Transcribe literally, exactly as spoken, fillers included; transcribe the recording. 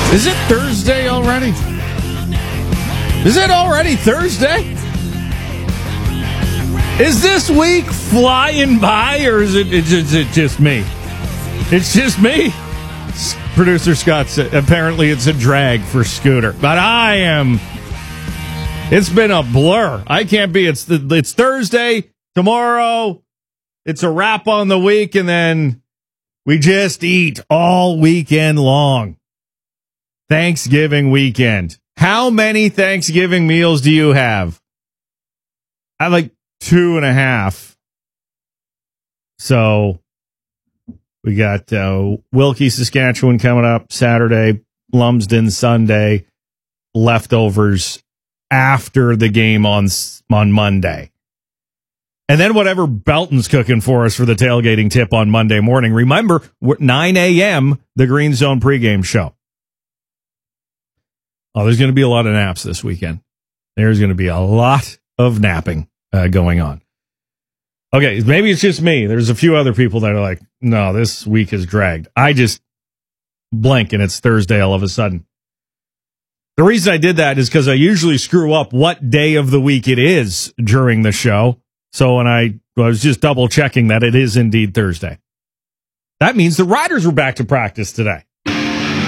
Is it Thursday already? Is it already Thursday? Is this week flying by, or is it, is it just me? It's just me. Producer Scott said apparently it's a drag for Scooter, but I am. It's been a blur. I can't be. It's the, it's Thursday tomorrow. It's a wrap on the week, and then we just eat all weekend long. Thanksgiving weekend. How many Thanksgiving meals do you have? I have like two and a half. So we got uh, Wilkie, Saskatchewan coming up Saturday, Lumsden Sunday, leftovers after the game on on Monday. And then whatever Belton's cooking for us for the tailgating tip on Monday morning. Remember, nine a.m., the Green Zone pregame show. Oh, there's going to be a lot of naps this weekend. There's going to be a lot of napping uh, going on. Okay, maybe it's just me. There's a few other people that are like, no, this week is dragged. I just blink and it's Thursday all of a sudden. The reason I did that is because I usually screw up what day of the week it is during the show. So when I, I was just double checking that it is indeed Thursday. That means the Riders were back to practice today.